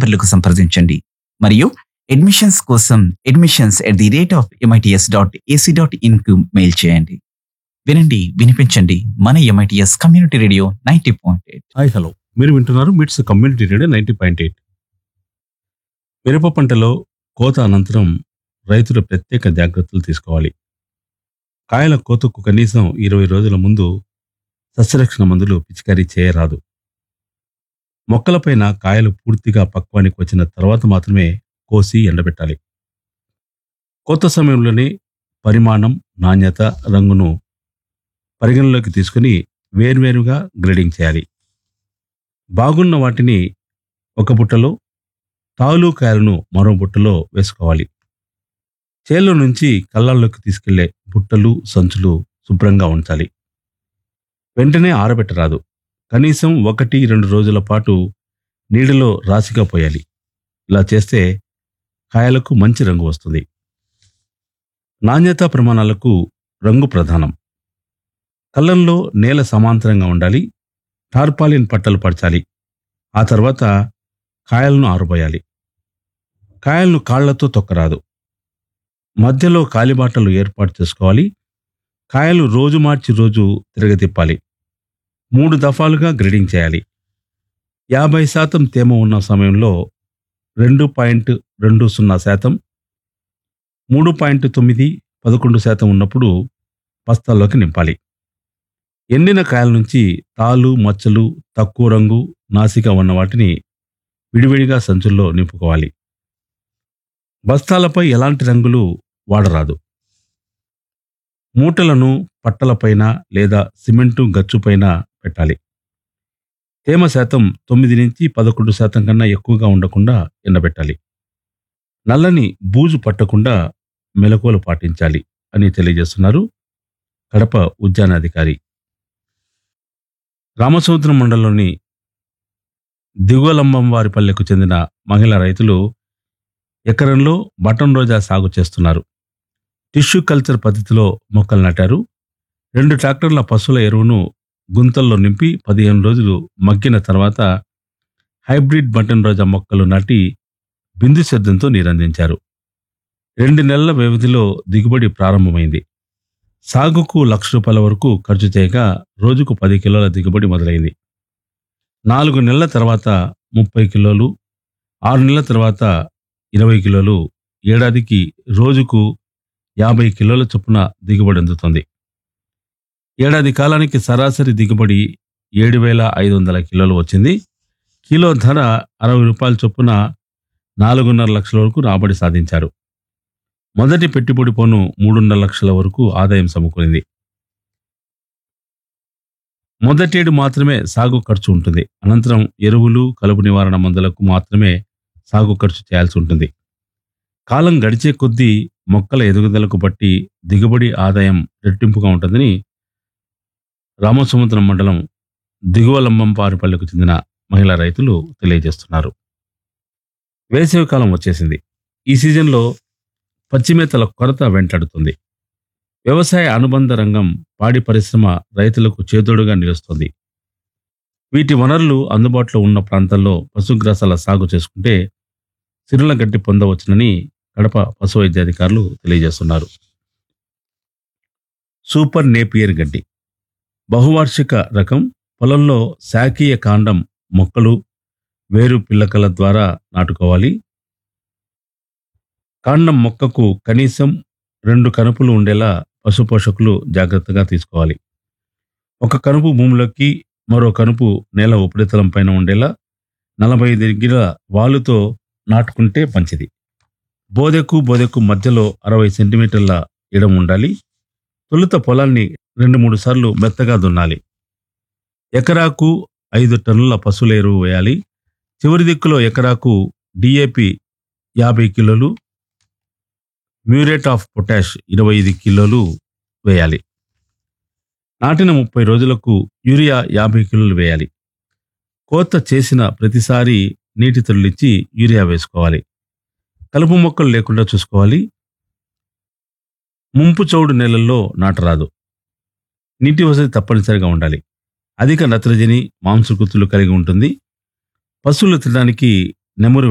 నంబర్లకు సంప్రదించండి. మరియు అడ్మిషన్స్ కోసం admissions@MITS.ac.in కు మెయిల్ చేయండి. వినండి, వినిపించండి. మన MITS community radio 90.8. Hi hello, మీరు వింటున్నారు మిట్స్ కమ్యూనిటీ రేడియో 90.8. మిరప పంటలో కోత అనంతరం రైతులు ప్రత్యేక జాగ్రత్తలు తీసుకోవాలి. కాయల కోతకు కనీసం 20 రోజుల ముందు సస్యరక్షణ మందులు పిచికారీ చేయరాదు. మొక్కలపైన కాయలు పూర్తిగా పక్వానికి వచ్చిన తర్వాత మాత్రమే కోసి ఎండబెట్టాలి. కోత సమయంలోనే పరిమాణం, నాణ్యత, రంగును పరిగణలోకి తీసుకుని వేర్వేరుగా గ్రేడింగ్ చేయాలి. బాగున్న వాటిని ఒక బుట్టలో, తాలు కాయలను మరో బుట్టలో వేసుకోవాలి. చేలో నుంచి కళ్ళాల్లోకి తీసుకెళ్లే బుట్టలు, సంచులు శుభ్రంగా ఉంచాలి. వెంటనే ఆరబెట్టరాదు. కనీసం 1-2 రోజుల పాటు నీడలో రాశిగా పోయాలి. ఇలా చేస్తే కాయలకు మంచి రంగు వస్తుంది. నాణ్యతా ప్రమాణాలకు రంగు ప్రధానం. కళ్ళంలో నేల సమాంతరంగా ఉండాలి. టార్పాలిన్ పట్టలు పరచాలి. ఆ తర్వాత కాయలను ఆరబోయాలి. కాయలను కాళ్లతో తొక్కరాదు. మధ్యలో కాలిబాటలు ఏర్పాటు చేసుకోవాలి. కాయలు రోజు మార్చి రోజు తిరగతిప్పాలి. 3 దఫాలుగా గ్రేడింగ్ చేయాలి. 50% తేమ ఉన్న సమయంలో 2.20%, 3.9-11% ఉన్నప్పుడు బస్తాల్లోకి నింపాలి. ఎండిన కాయల నుంచి తాలు, మచ్చలు, తక్కువ రంగు, నాసిగా ఉన్న వాటిని విడివిడిగా సంచుల్లో నింపుకోవాలి. బస్తాలపై ఎలాంటి రంగులు వాడరాదు. మూటలను పట్టలపైన లేదా సిమెంటు గచ్చుపైన పెట్టాలి. తేమ శాతం 9-11% కన్నా ఎక్కువగా ఉండకుండా ఎండబెట్టాలి. నల్లని బూజు పట్టకుండా మెలకువలు పాటించాలి అని తెలియజేస్తున్నారు కడప ఉద్యానాధికారి. రామసముద్రం మండలంలోని దిగువలంబంవారిపల్లెకు చెందిన మహిళా రైతులు ఎకరంలో బటన్ రోజా సాగు చేస్తున్నారు. టిష్యూ కల్చర్ పద్ధతిలో మొక్కలు నాటారు. 2 ట్రాక్టర్ల పశువుల ఎరువును గుంతల్లో నింపి 15 రోజులు మగ్గిన తర్వాత హైబ్రిడ్ బటన్ రోజా మొక్కలు నాటి బిందు సేద్యంతో నీరందించారు. 2 నెలల వ్యవధిలో దిగుబడి ప్రారంభమైంది. సాగుకు ₹1,00,000 వరకు ఖర్చు చేయగా రోజుకు 10 కిలోల దిగుబడి మొదలైంది. 4 నెలల తర్వాత 30 కిలోలు, 6 నెలల తర్వాత 20 కిలోలు, ఏడాదికి రోజుకు 50 కిలోల చొప్పున దిగుబడి అందుతుంది. ఏడాది కాలానికి సరాసరి దిగుబడి 7,500 కిలోలు వచ్చింది. కిలో ధర ₹60 చొప్పున 4,5 లక్షల వరకు రాబడి సాధించారు. మొదటి పెట్టుబడి పన్ను 3,5 లక్షల వరకు ఆదాయం సమకూరింది. మొదటేడు మాత్రమే సాగు ఖర్చు ఉంటుంది. అనంతరం ఎరువులు, కలుపు నివారణ మందులకు మాత్రమే సాగు ఖర్చు చేయాల్సి ఉంటుంది. కాలం గడిచే కొద్దీ మొక్కల ఎదుగుదలకు బట్టి దిగుబడి, ఆదాయం రెట్టింపుగా ఉంటుందని రామసముద్రం మండలం దిగువలంబంపారిపల్లెకు చెందిన మహిళా రైతులు తెలియజేస్తున్నారు. వేసవికాలం వచ్చేసింది. ఈ సీజన్లో పచ్చిమేతల కొరత వెంటాడుతుంది. వ్యవసాయ అనుబంధ రంగం పాడి పరిశ్రమ రైతులకు చేదోడుగా నిలుస్తుంది. వీటి వనరులు అందుబాటులో ఉన్న ప్రాంతాల్లో పశుగ్రాసాల సాగు చేసుకుంటే సిరుల గడ్డి పొందవచ్చునని కడప పశు వైద్యాధికారులు తెలియజేస్తున్నారు. సూపర్ నేపియర్ గడ్డి బహువార్షిక రకం. పొలంలో శాఖీయ కాండం మొక్కలు, వేరు పిల్లకల ద్వారా నాటుకోవాలి. కాండం మొక్కకు కనీసం 2 కనుపులు ఉండేలా పశుపోషకులు జాగ్రత్తగా తీసుకోవాలి. ఒక కనుపు భూమిలోకి, మరో కనుపు నేల ఉపరితలం పైన ఉండేలా 45 డిగ్రీల వాలుతో నాటుకుంటే మంచిది. బోదెకు మధ్యలో 60 సెంటీమీటర్ల ఎడం ఉండాలి. తొలుత పొలాన్ని 2-3 సార్లు మెత్తగా దున్నాలి. ఎకరాకు 5 టన్నుల పశువుల ఎరువు వేయాలి. చివరి దిక్కులో ఎకరాకు డిఏపి 50 కిలోలు, మ్యూరేట్ ఆఫ్ పొటాష్ 25 కిలోలు వేయాలి. నాటిన 30 రోజులకు యూరియా 50 కిలోలు వేయాలి. కోత చేసిన ప్రతిసారి నీటి తొలిచి యూరియా వేసుకోవాలి. కలుపు మొక్కలు లేకుండా చూసుకోవాలి. ముంపు చౌడు నేలల్లో నాటరాదు. నీటి వసతి తప్పనిసరిగా ఉండాలి. అధిక నత్రజని, మాంసకృతులు కలిగి ఉంటుంది. పశువులు తినడానికి నెమరు